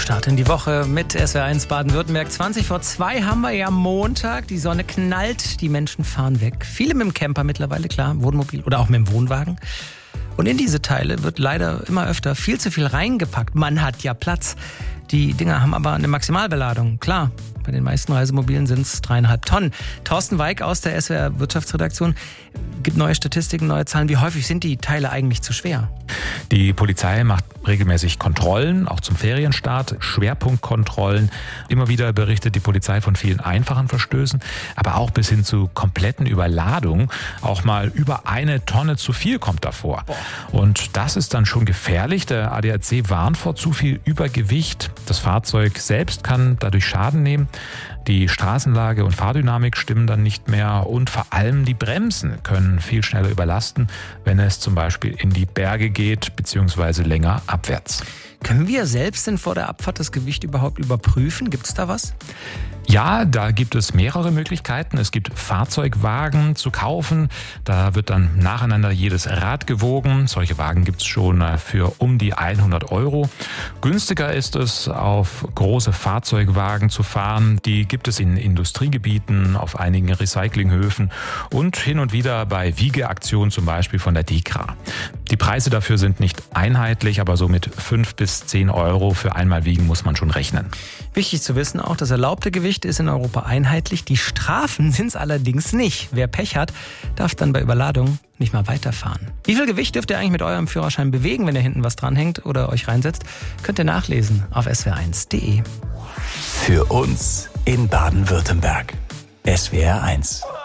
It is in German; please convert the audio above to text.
Start in die Woche mit SWR1 Baden-Württemberg. 20:02 haben wir ja Montag. Die Sonne knallt, die Menschen fahren weg. Viele mit dem Camper mittlerweile, klar, Wohnmobil oder auch mit dem Wohnwagen. Und in diese Teile wird leider immer öfter viel zu viel reingepackt. Man hat ja Platz. Die Dinger haben aber eine Maximalbeladung. Klar, bei den meisten Reisemobilen sind es 3,5 Tonnen. Thorsten Weig aus der SWR Wirtschaftsredaktion gibt neue Statistiken, neue Zahlen. Wie häufig sind die Teile eigentlich zu schwer? Die Polizei macht regelmäßig Kontrollen, auch zum Ferienstart, Schwerpunktkontrollen. Immer wieder berichtet die Polizei von vielen einfachen Verstößen, aber auch bis hin zu kompletten Überladungen. Auch mal über 1 Tonne zu viel kommt davor. Und das ist dann schon gefährlich. Der ADAC warnt vor zu viel Übergewicht. Das Fahrzeug selbst kann dadurch Schaden nehmen. Die Straßenlage und Fahrdynamik stimmen dann nicht mehr und vor allem die Bremsen können viel schneller überlasten, wenn es zum Beispiel in die Berge geht bzw. länger abwärts. Können wir selbst denn vor der Abfahrt das Gewicht überhaupt überprüfen? Gibt es da was? Ja, da gibt es mehrere Möglichkeiten. Es gibt Fahrzeugwagen zu kaufen. Da wird dann nacheinander jedes Rad gewogen. Solche Wagen gibt es schon für um die 100 €. Günstiger ist es, auf große Fahrzeugwagen zu fahren. Die gibt es in Industriegebieten, auf einigen Recyclinghöfen und hin und wieder bei Wiegeaktionen, zum Beispiel von der DEKRA. Die Preise dafür sind nicht einheitlich, aber so mit 5 bis 10 € für einmal Wiegen muss man schon rechnen. Wichtig zu wissen auch, das erlaubte Gewicht ist in Europa einheitlich. Die Strafen sind es allerdings nicht. Wer Pech hat, darf dann bei Überladung nicht mal weiterfahren. Wie viel Gewicht dürft ihr eigentlich mit eurem Führerschein bewegen, wenn ihr hinten was dranhängt oder euch reinsetzt? Könnt ihr nachlesen auf swr1.de. Für uns in Baden-Württemberg. SWR1.